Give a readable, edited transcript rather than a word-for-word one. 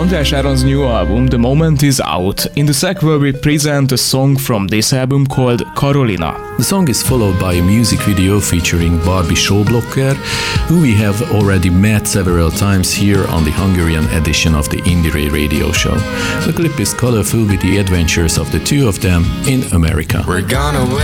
Andrea Sharon's new album, The Moment, is out. In the sequel, we present a song from this album called Carolina. The song is followed by a music video featuring Barbie Schoblocker, who we have already met several times here on the Hungarian edition of the Indire radio show. The clip is colorful with the adventures of the two of them in America. We're gonna